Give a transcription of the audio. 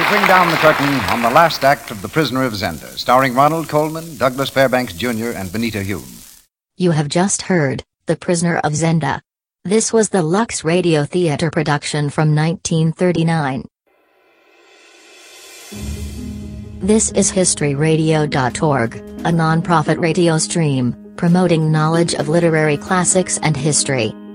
ring down the curtain on the last act of The Prisoner of Zenda, starring Ronald Colman, Douglas Fairbanks Jr., and Benita Hume. You have just heard The Prisoner of Zenda. This was the Lux Radio Theater production from 1939. This is HistoryRadio.org, a non-profit radio stream, promoting knowledge of literary classics and history.